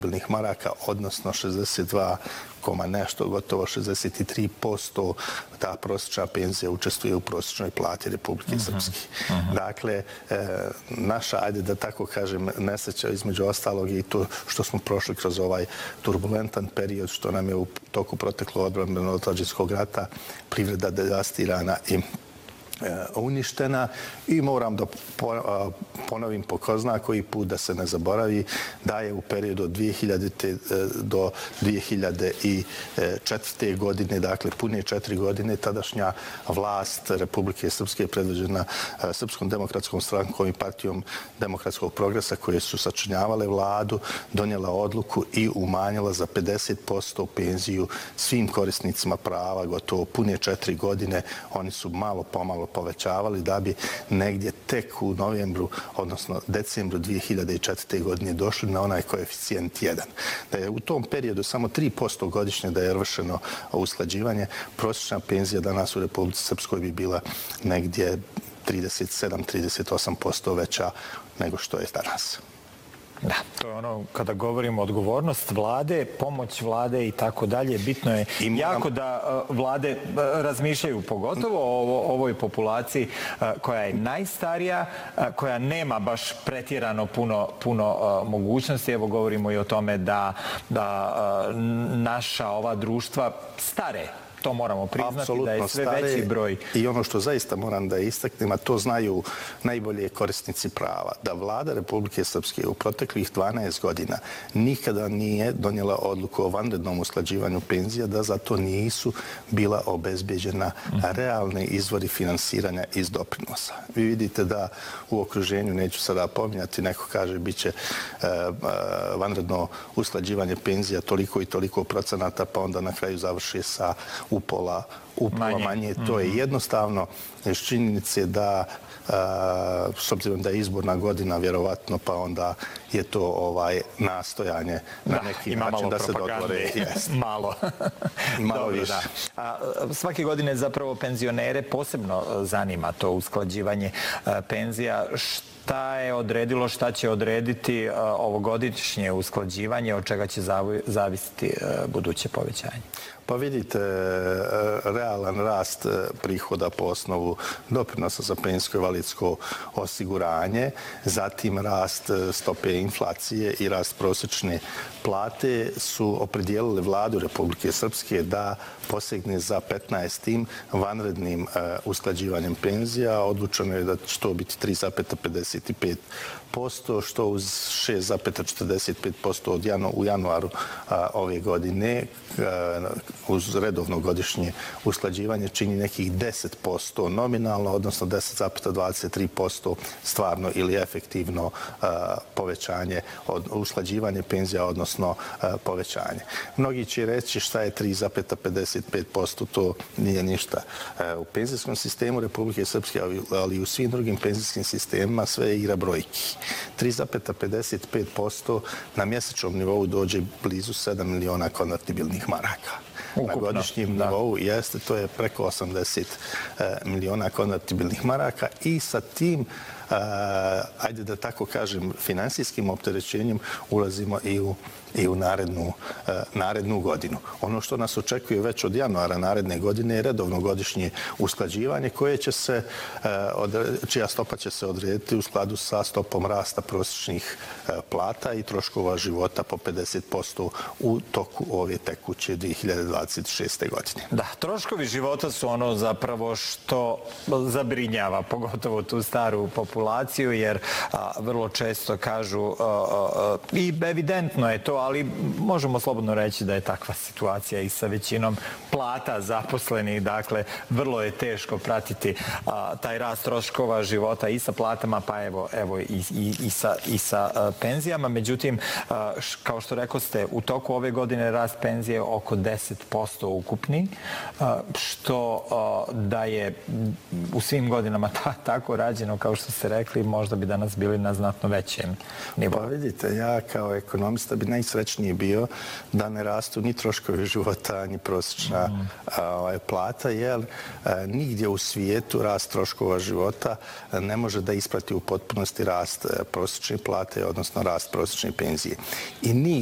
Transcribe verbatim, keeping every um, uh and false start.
maraka, odnosno šezdeset dva koma nešto, gotovo šezdeset tri posto ta prosječna penzija učestvuje u prosječnoj plati Republike Srpske. Dakle, naša, ajde da tako kažem, nesreća između ostalog i to što smo prošli kroz ovaj turbulentan period, što nam je u toku proteklo odbrambeno-otadžbinskog rata privreda devastirana i uništena, i moram da ponovim po ko zna koji put, da se ne zaboravi, da je u periodu od dvije hiljadite do dvije hiljade četvrte. godine, dakle pune četiri godine, tadašnja vlast Republike Srpske predvođena Srpskom demokratskom strankom i partijom demokratskog progresa, koje su sačinjavale vladu, donijela odluku i umanjila za pedeset posto penziju svim korisnicima prava. Gotovo pune četiri godine oni su malo pomalo povećavali, da bi negdje tek u novembru, odnosno decembru dvije hiljade četvrte. godine došli na onaj koeficijent jedan. Da je u tom periodu samo tri posto godišnje da je vršeno usklađivanje, prosječna penzija danas u Republici Srpskoj bi bila negdje trideset sedam do trideset osam posto veća nego što je danas. Da, to je ono, kada govorimo odgovornost vlade, pomoć vlade i tako dalje, bitno je jako da vlade razmišljaju pogotovo o ovoj populaciji koja je najstarija, koja nema baš pretjerano puno mogućnosti. Evo, govorimo i o tome da naša ova društva stare. To moramo priznati, da je sve veći broj. I ono što zaista moram da istaknem, a to znaju najbolje korisnici prava, da vlada Republike Srpske u proteklih dvanaest godina nikada nije donijela odluku o vanrednom usklađivanju penzija, da za to nisu bila obezbeđena realni izvori finansiranja iz doprinosa. Vi vidite da u okruženju, neću sada pominjati, neko kaže bit će vanredno usklađivanje penzija toliko i toliko procenata, pa onda na kraju završi sa upola manje. To je jednostavno iz činjenice da, s obzirom da je izborna godina vjerovatno, pa onda je to nastojanje na neki način da se dodvore. Malo. Malo više. Svake godine zapravo penzionere posebno zanima to usklađivanje penzija. Šta je odredilo, šta će odrediti ovogodišnje usklađivanje, od čega će zavisiti buduće povećanje? Pa vidite, realan rast prihoda po osnovu doprinosa za penzijsko i invalidsko osiguranje, zatim rast stope inflacije i rast prosječne plate su opredijelili vladu Republike Srpske da posegne za petnaestim vanrednim usklađivanjem penzija. Odlučeno je da će to biti tri zarez pedeset pet posto, što uz šest zarez četrdeset pet posto u januaru ove godine uz redovno godišnje usklađivanje čini nekih deset posto nominalno, odnosno deset zarez dvadeset tri posto stvarno ili efektivno povećanje, usklađivanje penzija, odnosno povećanje. Mnogi će reći šta je tri zarez pedeset pet posto, to nije ništa. U penzijskom sistemu Republike Srpske, ali i u svim drugim penzijskim sistemima, sve je igra brojki. tri zarez pedeset pet posto na mjesečnom nivou dođe blizu sedam miliona konvertibilnih maraka. Na godišnjem nivou jeste, to je preko osamdeset miliona konvertibilnih maraka, i sa tim, ajde da tako kažem, finansijskim opterećenjem ulazimo i u narednu godinu. Ono što nas očekuje već od januara naredne godine je redovno godišnje usklađivanje, koje će se, čija stopa će se odrediti u skladu sa stopom rasta prosječnih plata i troškova života po pedeset posto u toku ove tekuće dvije hiljade dvadeset šeste. godine. Da, troškovi života su ono zapravo što zabrinjava, pogotovo tu staru populaciju, jer vrlo često kažu, i evidentno je to, ali možemo slobodno reći da je takva situacija i sa većinom plata zaposlenih. Dakle, vrlo je teško pratiti taj rast troškova života i sa platama, pa evo i sa penzijama. Međutim, kao što rekao ste, u toku ove godine rast penzije je oko deset posto ukupni, što da je u svim godinama tako rađeno, kao što ste rekli, možda bi danas bili na znatno većem nivou. Pa vidite, ja kao ekonomista bi najsrećniji bio da ne rastu ni troškovi života, ni prosječna plata, jer nigdje u svijetu rast troškova života ne može da isprati u potpunosti rast prosječne plate, odnosno rast prosječne penzije. I